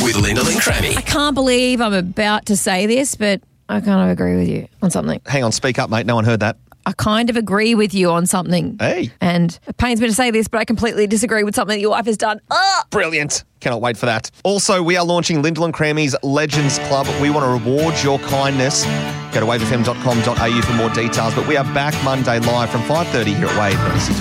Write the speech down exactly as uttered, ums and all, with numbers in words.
with Lyndall and Crammy. I can't believe I'm about to say this, but I kind of agree with you on something. Hang on, speak up, mate. No one heard that. I kind of agree with you on something. Hey. And it pains me to say this, but I completely disagree with something that your wife has done. Ah! Brilliant. Cannot wait for that. Also, we are launching Lyndall and Crammy's Legends Club. We want to reward your kindness. Go to wave f m dot com dot a u for more details. But we are back Monday live from five thirty here at Wave.